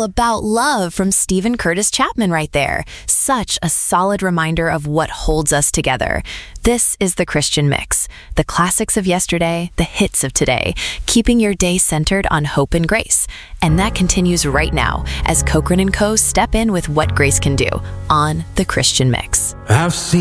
about love from Stephen Curtis Chapman right there. Such a solid reminder of what holds us together. This is the Christian Mix, the classics of yesterday, the hits of today, keeping your day centered on hope and grace. And that continues right now as Cochran & Co. step in with what grace can do on the Christian Mix. I've seen